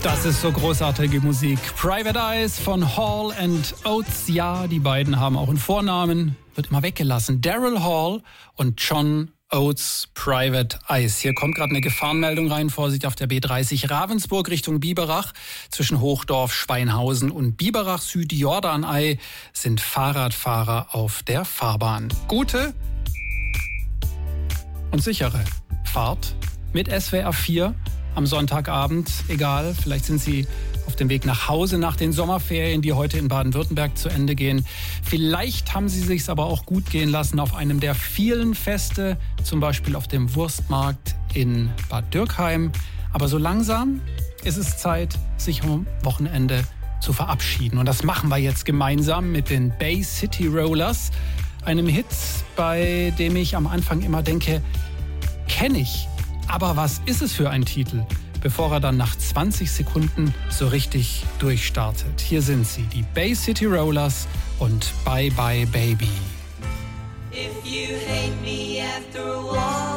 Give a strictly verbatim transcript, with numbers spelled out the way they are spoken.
Das ist so großartige Musik. Private Eyes von Hall and Oates. Ja, die beiden haben auch einen Vornamen. Wird immer weggelassen. Daryl Hall und John Oates, Private Eyes. Hier kommt gerade eine Gefahrenmeldung rein. Vorsicht auf der B dreißig Ravensburg Richtung Biberach. Zwischen Hochdorf, Schweinhausen und Biberach Südjordanei sind Fahrradfahrer auf der Fahrbahn. Gute und sichere Fahrt mit S W R vier. Am Sonntagabend, egal, vielleicht sind Sie auf dem Weg nach Hause nach den Sommerferien, die heute in Baden-Württemberg zu Ende gehen. Vielleicht haben Sie sich's aber auch gut gehen lassen auf einem der vielen Feste, zum Beispiel auf dem Wurstmarkt in Bad Dürkheim. Aber so langsam ist es Zeit, sich am Wochenende zu verabschieden. Und das machen wir jetzt gemeinsam mit den Bay City Rollers, einem Hit, bei dem ich am Anfang immer denke, kenne ich. Aber was ist es für ein Titel, bevor er dann nach zwanzig Sekunden so richtig durchstartet? Hier sind sie, die Bay City Rollers und Bye Bye Baby. If you hate me after a while